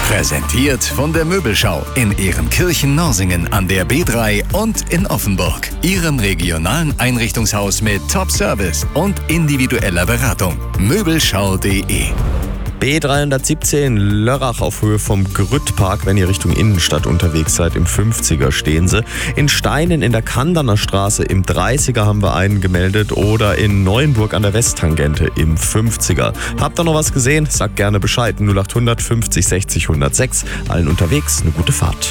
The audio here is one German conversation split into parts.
Präsentiert von der Möbelschau in Ehrenkirchen, Norsingen an der B3 und in Offenburg. Ihrem regionalen Einrichtungshaus mit Top-Service und individueller Beratung. Möbelschau.de. B317 Lörrach auf Höhe vom Grüttpark, wenn ihr Richtung Innenstadt unterwegs seid. Im 50er stehen sie. In Steinen in der Kanderner Straße im 30er haben wir einen gemeldet oder in Neuenburg an der Westtangente im 50er. Habt ihr noch was gesehen? Sagt gerne Bescheid. 0800 50 60 106. Allen unterwegs eine gute Fahrt.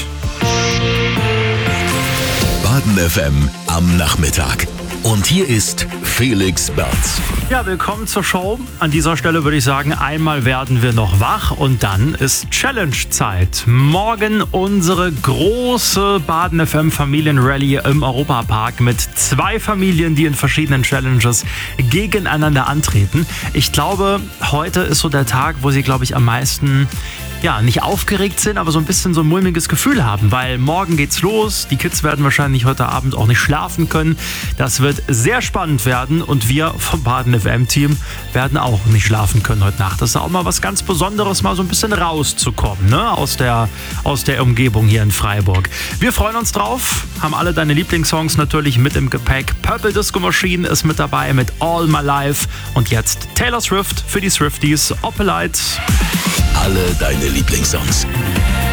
Baden FM am Nachmittag. Und hier ist Felix Berz. Ja, willkommen zur Show. An dieser Stelle würde ich sagen, einmal werden wir noch wach und dann ist Challenge-Zeit. Morgen unsere große Baden FM Familienrallye im Europapark mit 2 Familien, die in verschiedenen Challenges gegeneinander antreten. Ich glaube, heute ist so der Tag, wo sie, glaube ich, am meisten nicht aufgeregt sind, aber so ein bisschen so ein mulmiges Gefühl haben, weil morgen geht's los. Die Kids werden wahrscheinlich heute Abend auch nicht schlafen können. Das wird sehr spannend werden und wir vom Baden FM-Team werden auch nicht schlafen können heute Nacht. Das ist auch mal was ganz Besonderes, mal so ein bisschen rauszukommen, ne? aus der Umgebung hier in Freiburg. Wir freuen uns drauf, haben alle deine Lieblingssongs natürlich mit im Gepäck. Purple Disco Machine ist mit dabei mit All My Life und jetzt Taylor Swift für die Swifties, Opelite. Alle deine Lieblingssongs.